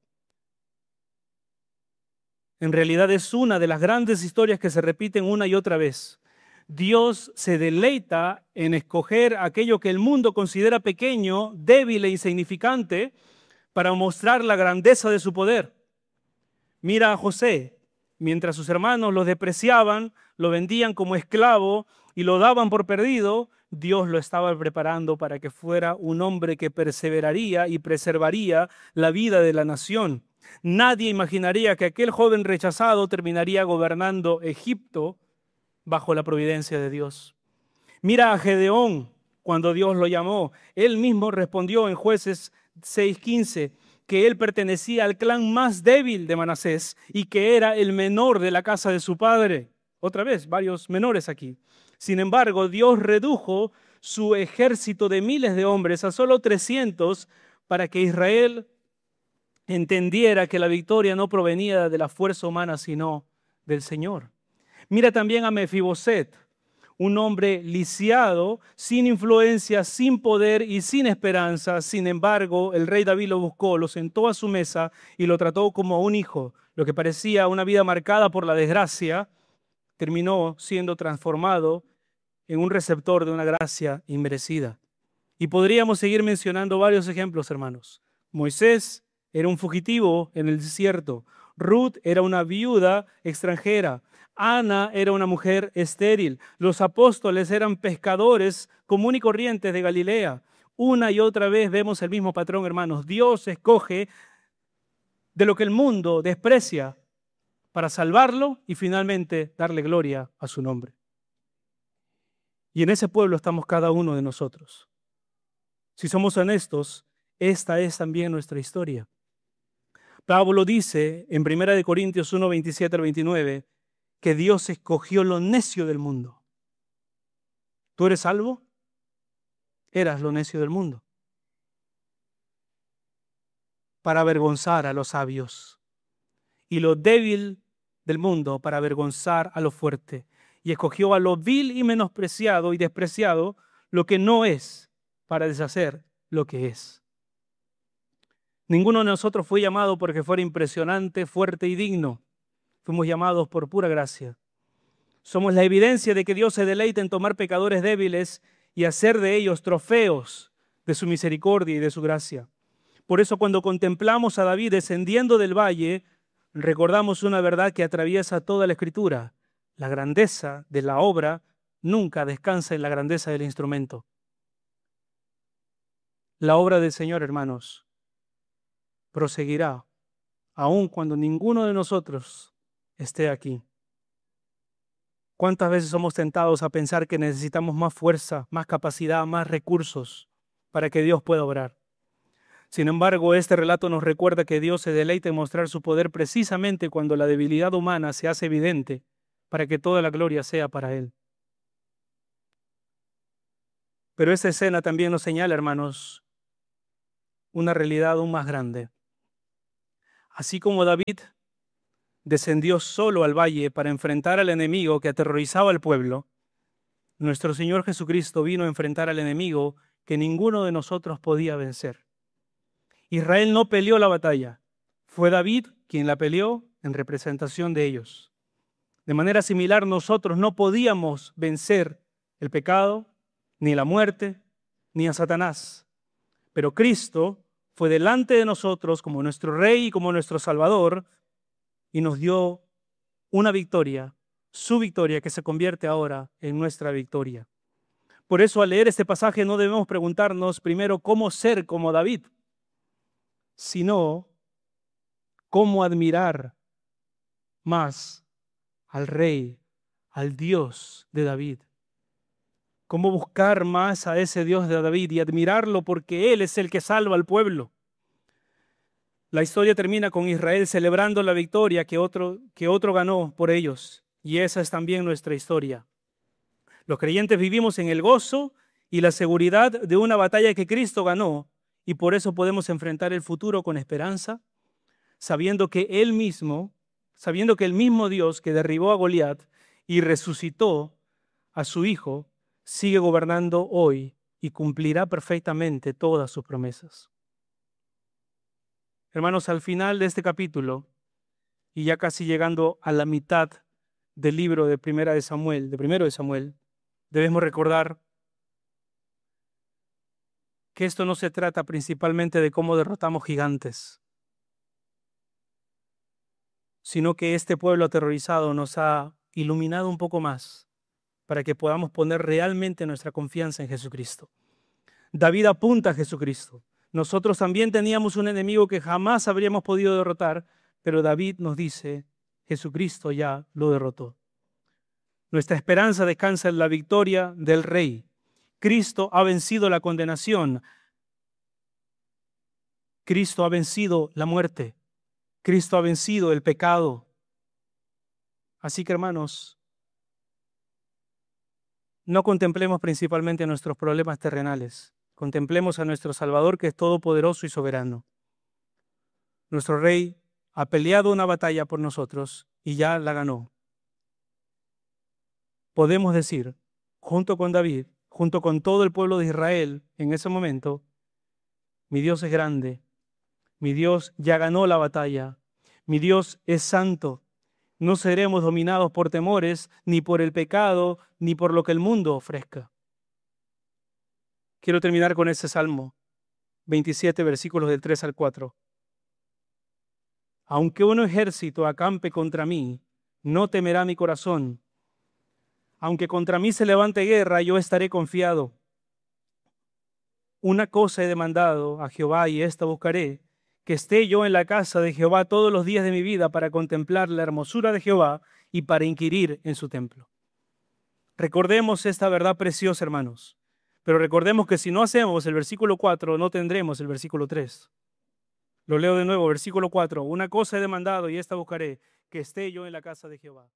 En realidad es una de las grandes historias que se repiten una y otra vez. Dios se deleita en escoger aquello que el mundo considera pequeño, débil e insignificante para mostrar la grandeza de su poder. Mira a José, mientras sus hermanos lo despreciaban, lo vendían como esclavo y lo daban por perdido, Dios lo estaba preparando para que fuera un hombre que perseveraría y preservaría la vida de la nación. Nadie imaginaría que aquel joven rechazado terminaría gobernando Egipto bajo la providencia de Dios. Mira a Gedeón cuando Dios lo llamó. Él mismo respondió en Jueces 6:15 que él pertenecía al clan más débil de Manasés y que era el menor de la casa de su padre. Otra vez, varios menores aquí. Sin embargo, Dios redujo su ejército de miles de hombres a solo 300 para que Israel entendiera que la victoria no provenía de la fuerza humana, sino del Señor. Mira también a Mefiboset, un hombre lisiado, sin influencia, sin poder y sin esperanza. Sin embargo, el rey David lo buscó, lo sentó a su mesa y lo trató como a un hijo. Lo que parecía una vida marcada por la desgracia, terminó siendo transformado en un receptor de una gracia inmerecida. Y podríamos seguir mencionando varios ejemplos, hermanos. Moisés era un fugitivo en el desierto. Ruth era una viuda extranjera. Ana era una mujer estéril. Los apóstoles eran pescadores común y corrientes de Galilea. Una y otra vez vemos el mismo patrón, hermanos. Dios escoge de lo que el mundo desprecia para salvarlo y finalmente darle gloria a su nombre. Y en ese pueblo estamos cada uno de nosotros. Si somos honestos, esta es también nuestra historia. Pablo dice en 1 Corintios 1, 27 al 29, que Dios escogió lo necio del mundo. ¿Tú eres salvo? Eras lo necio del mundo. Para avergonzar a los sabios. Y lo débil del mundo para avergonzar a lo fuerte. Y escogió a lo vil y menospreciado y despreciado, lo que no es, para deshacer lo que es. Ninguno de nosotros fue llamado porque fuera impresionante, fuerte y digno. Fuimos llamados por pura gracia. Somos la evidencia de que Dios se deleita en tomar pecadores débiles y hacer de ellos trofeos de su misericordia y de su gracia. Por eso cuando contemplamos a David descendiendo del valle, recordamos una verdad que atraviesa toda la Escritura. La grandeza de la obra nunca descansa en la grandeza del instrumento. La obra del Señor, hermanos, proseguirá, aun cuando ninguno de nosotros esté aquí. ¿Cuántas veces somos tentados a pensar que necesitamos más fuerza, más capacidad, más recursos para que Dios pueda obrar? Sin embargo, este relato nos recuerda que Dios se deleita en mostrar su poder precisamente cuando la debilidad humana se hace evidente para que toda la gloria sea para Él. Pero esta escena también nos señala, hermanos, una realidad aún más grande. Así como David descendió solo al valle para enfrentar al enemigo que aterrorizaba al pueblo, nuestro Señor Jesucristo vino a enfrentar al enemigo que ninguno de nosotros podía vencer. Israel no peleó la batalla, fue David quien la peleó en representación de ellos. De manera similar, nosotros no podíamos vencer el pecado, ni la muerte, ni a Satanás. Pero Cristo fue delante de nosotros como nuestro Rey y como nuestro Salvador y nos dio una victoria, su victoria, que se convierte ahora en nuestra victoria. Por eso, al leer este pasaje no debemos preguntarnos primero cómo ser como David, sino cómo admirar más al Rey, al Dios de David. Cómo buscar más a ese Dios de David y admirarlo porque Él es el que salva al pueblo. La historia termina con Israel celebrando la victoria que otro ganó por ellos. Y esa es también nuestra historia. Los creyentes vivimos en el gozo y la seguridad de una batalla que Cristo ganó, y por eso podemos enfrentar el futuro con esperanza, sabiendo que el mismo Dios que derribó a Goliat y resucitó a su Hijo, sigue gobernando hoy y cumplirá perfectamente todas sus promesas. Hermanos, al final de este capítulo, y ya casi llegando a la mitad del libro de Primero de Samuel, debemos recordar que esto no se trata principalmente de cómo derrotamos gigantes, sino que este pueblo aterrorizado nos ha iluminado un poco más para que podamos poner realmente nuestra confianza en Jesucristo. David apunta a Jesucristo. Nosotros también teníamos un enemigo que jamás habríamos podido derrotar, pero David nos dice, Jesucristo ya lo derrotó. Nuestra esperanza descansa en la victoria del Rey. Cristo ha vencido la condenación. Cristo ha vencido la muerte. Cristo ha vencido el pecado. Así que, hermanos, no contemplemos principalmente nuestros problemas terrenales. Contemplemos a nuestro Salvador, que es todopoderoso y soberano. Nuestro Rey ha peleado una batalla por nosotros y ya la ganó. Podemos decir, junto con David, junto con todo el pueblo de Israel en ese momento, mi Dios es grande, mi Dios ya ganó la batalla, mi Dios es santo. No seremos dominados por temores, ni por el pecado, ni por lo que el mundo ofrezca. Quiero terminar con ese Salmo 27, versículos del 3 al 4. Aunque un ejército acampe contra mí, no temerá mi corazón. Aunque contra mí se levante guerra, yo estaré confiado. Una cosa he demandado a Jehová y esta buscaré, que esté yo en la casa de Jehová todos los días de mi vida para contemplar la hermosura de Jehová y para inquirir en su templo. Recordemos esta verdad preciosa, hermanos. Pero recordemos que si no hacemos el versículo 4, no tendremos el versículo 3. Lo leo de nuevo, versículo 4. Una cosa he demandado y esta buscaré, que esté yo en la casa de Jehová.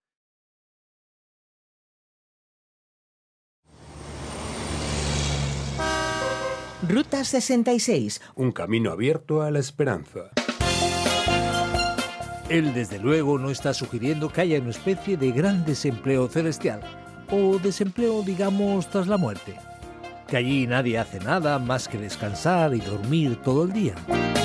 Ruta 66. Un camino abierto a la esperanza. Él, desde luego, no está sugiriendo que haya una especie de gran desempleo celestial, o desempleo, digamos, tras la muerte. Que allí nadie hace nada más que descansar y dormir todo el día.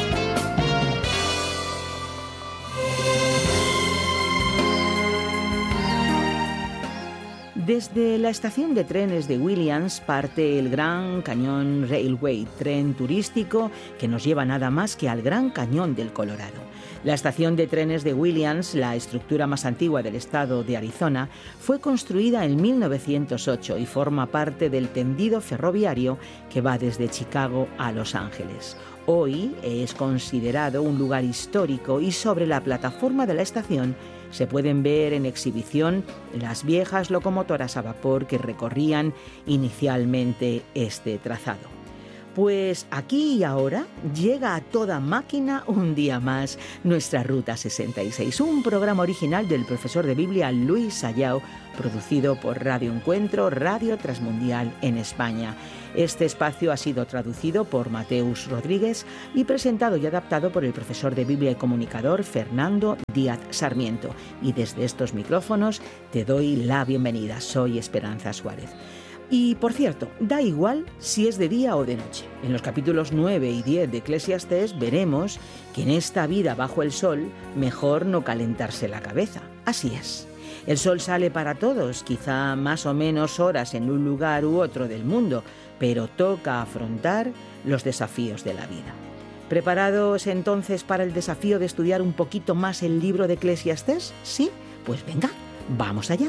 Desde la estación de trenes de Williams parte el Gran Cañón Railway, tren turístico que nos lleva nada más que al Gran Cañón del Colorado. La estación de trenes de Williams, la estructura más antigua del estado de Arizona, fue construida en 1908 y forma parte del tendido ferroviario que va desde Chicago a Los Ángeles. Hoy es considerado un lugar histórico y sobre la plataforma de la estación se pueden ver en exhibición las viejas locomotoras a vapor que recorrían inicialmente este trazado. Pues aquí y ahora llega a toda máquina un día más nuestra Ruta 66, un programa original del profesor de Biblia Luis Sayao, producido por Radio Encuentro, Radio Transmundial en España. Este espacio ha sido traducido por Mateus Rodríguez y presentado y adaptado por el profesor de Biblia y comunicador Fernando Díaz Sarmiento. Y desde estos micrófonos te doy la bienvenida. Soy Esperanza Suárez. Y, por cierto, da igual si es de día o de noche. En los capítulos 9 y 10 de Eclesiastés veremos que en esta vida bajo el sol mejor no calentarse la cabeza. Así es. El sol sale para todos, quizá más o menos horas en un lugar u otro del mundo, pero toca afrontar los desafíos de la vida. ¿Preparados entonces para el desafío de estudiar un poquito más el libro de Eclesiastés? ¿Sí? Pues venga, vamos allá.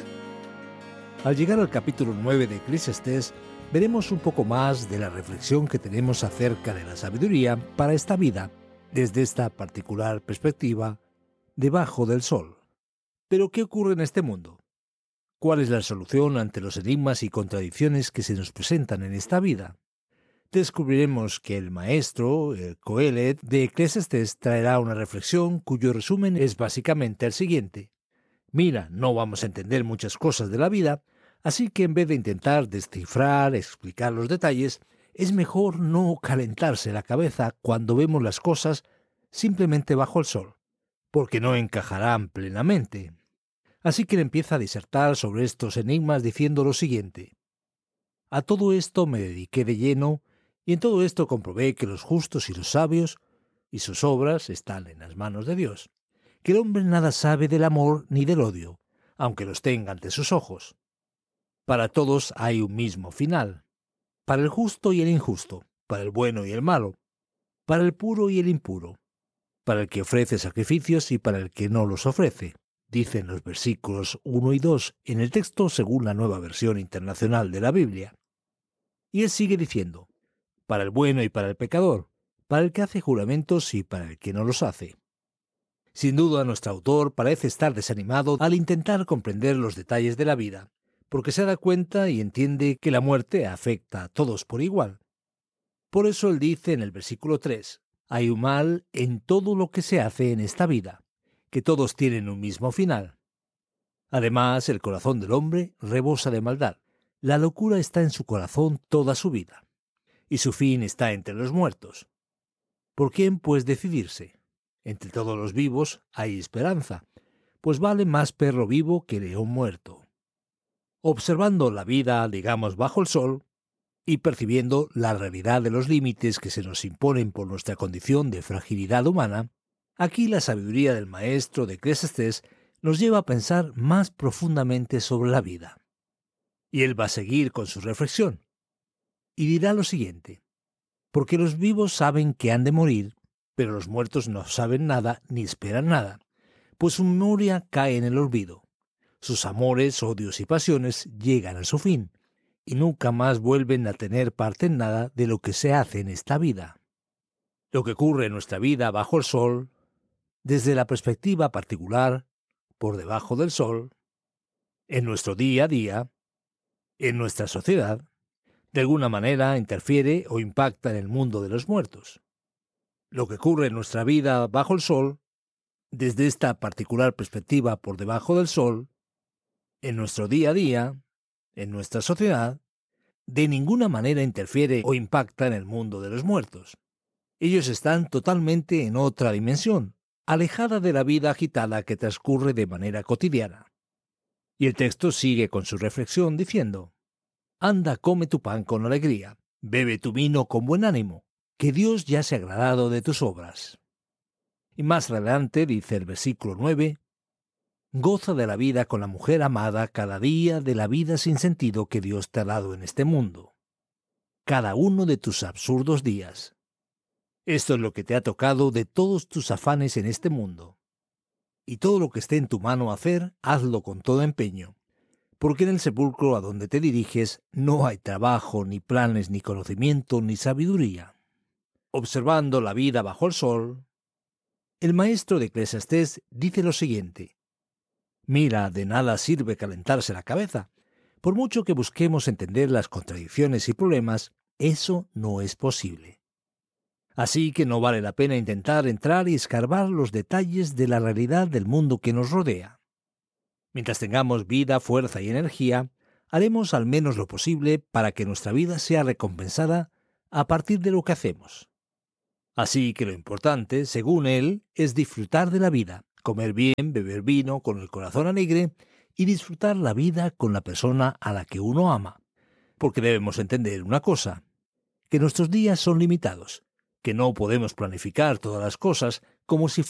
Al llegar al capítulo 9 de Eclesiastés, veremos un poco más de la reflexión que tenemos acerca de la sabiduría para esta vida, desde esta particular perspectiva, debajo del sol. ¿Pero qué ocurre en este mundo? ¿Cuál es la solución ante los enigmas y contradicciones que se nos presentan en esta vida? Descubriremos que el maestro, el Coelet de Eclesiastés, traerá una reflexión cuyo resumen es básicamente el siguiente. Mira, no vamos a entender muchas cosas de la vida, así que en vez de intentar descifrar, explicar los detalles, es mejor no calentarse la cabeza cuando vemos las cosas simplemente bajo el sol, porque no encajarán plenamente. Así que él empieza a disertar sobre estos enigmas diciendo lo siguiente. A todo esto me dediqué de lleno, y en todo esto comprobé que los justos y los sabios, y sus obras están en las manos de Dios, que el hombre nada sabe del amor ni del odio, aunque los tenga ante sus ojos. Para todos hay un mismo final, para el justo y el injusto, para el bueno y el malo, para el puro y el impuro, para el que ofrece sacrificios y para el que no los ofrece, dicen los versículos 1 y 2 en el texto según la Nueva Versión Internacional de la Biblia. Y él sigue diciendo, para el bueno y para el pecador, para el que hace juramentos y para el que no los hace. Sin duda, nuestro autor parece estar desanimado al intentar comprender los detalles de la vida, porque se da cuenta y entiende que la muerte afecta a todos por igual. Por eso él dice en el versículo 3, hay un mal en todo lo que se hace en esta vida, que todos tienen un mismo final. Además, el corazón del hombre rebosa de maldad. La locura está en su corazón toda su vida, y su fin está entre los muertos. ¿Por quién, pues, decidirse? Entre todos los vivos hay esperanza, pues vale más perro vivo que león muerto. Observando la vida, digamos, bajo el sol, y percibiendo la realidad de los límites que se nos imponen por nuestra condición de fragilidad humana, aquí la sabiduría del maestro de Eclesiastés nos lleva a pensar más profundamente sobre la vida. Y él va a seguir con su reflexión, y dirá lo siguiente, porque los vivos saben que han de morir, pero los muertos no saben nada ni esperan nada, pues su memoria cae en el olvido. Sus amores, odios y pasiones llegan a su fin, y nunca más vuelven a tener parte en nada de lo que se hace en esta vida. Lo que ocurre en nuestra vida bajo el sol, desde la perspectiva particular, por debajo del sol, en nuestro día a día, en nuestra sociedad, de alguna manera interfiere o impacta en el mundo de los muertos. Lo que ocurre en nuestra vida bajo el sol, desde esta particular perspectiva por debajo del sol, en nuestro día a día, en nuestra sociedad, de ninguna manera interfiere o impacta en el mundo de los muertos. Ellos están totalmente en otra dimensión, alejada de la vida agitada que transcurre de manera cotidiana. Y el texto sigue con su reflexión diciendo, anda, come tu pan con alegría, bebe tu vino con buen ánimo, que Dios ya se ha agradado de tus obras. Y más adelante dice el versículo 9, goza de la vida con la mujer amada cada día de la vida sin sentido que Dios te ha dado en este mundo, cada uno de tus absurdos días. Esto es lo que te ha tocado de todos tus afanes en este mundo. Y todo lo que esté en tu mano hacer, hazlo con todo empeño, porque en el sepulcro a donde te diriges no hay trabajo, ni planes, ni conocimiento, ni sabiduría. Observando la vida bajo el sol, el maestro de Eclesiastés dice lo siguiente, mira, de nada sirve calentarse la cabeza. Por mucho que busquemos entender las contradicciones y problemas, Eso no es posible. Así que no vale la pena intentar entrar y escarbar los detalles de la realidad del mundo que nos rodea. Mientras tengamos vida, fuerza y energía, haremos al menos lo posible para que nuestra vida sea recompensada a partir de lo que hacemos. Así que lo importante, según él, es disfrutar de la vida, comer bien, beber vino con el corazón alegre y disfrutar la vida con la persona a la que uno ama. Porque debemos entender una cosa, que nuestros días son limitados, que no podemos planificar todas las cosas como si